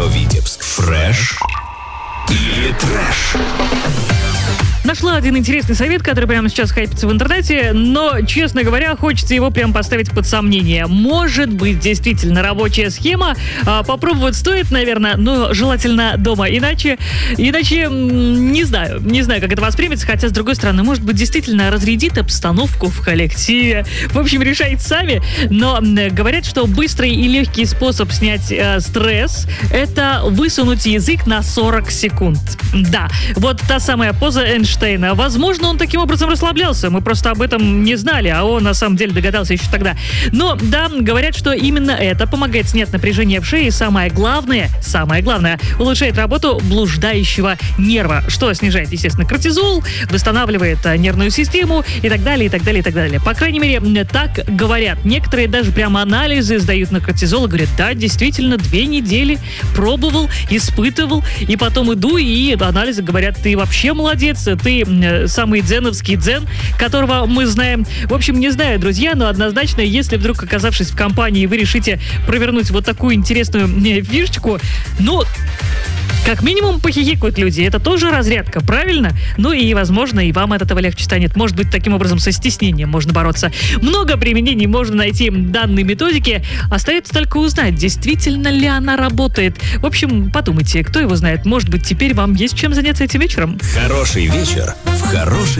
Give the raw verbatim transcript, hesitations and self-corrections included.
Витебск. Фреш или трэш? Нашла один интересный совет, который прямо сейчас хайпится в интернете, но, честно говоря, хочется его прям поставить под сомнение. Может быть, действительно рабочая схема. А, попробовать стоит, наверное, но желательно дома. Иначе, иначе не знаю, не знаю, как это воспримется. Хотя, с другой стороны, может быть, действительно разрядит обстановку в коллективе. В общем, решайте сами. Но говорят, что быстрый и легкий способ снять э, стресс – это высунуть язык на сорок секунд. Да, вот та самая поза Эйнштейна. Возможно, он таким образом расслаблялся. Мы просто об этом не знали, а он на самом деле догадался еще тогда. Но да, говорят, что именно это помогает снять напряжение в шее. И самое главное, самое главное, улучшает работу блуждающего нерва, что снижает, естественно, кортизол, восстанавливает нервную систему и так далее, и так далее, и так далее. По крайней мере, так говорят. Некоторые даже прямо анализы сдают на кортизол и говорят, да, действительно, две недели пробовал, испытывал, и потом иду, и анализы говорят, ты вообще молодец, ты самый дзеновский дзен, которого мы знаем. В общем, не знаю, друзья, но однозначно, если вдруг, оказавшись в компании, вы решите провернуть вот такую интересную фишечку, ну, как минимум похихикают люди. Это тоже разрядка, правильно? Ну и, возможно, и вам от этого легче станет. Может быть, таким образом со стеснением можно бороться. Много применений можно найти данной методике. Остается только узнать, действительно ли она работает. В общем, подумайте, кто его знает. Может быть, теперь вам есть чем заняться этим вечером. Хороший вечер в хорошей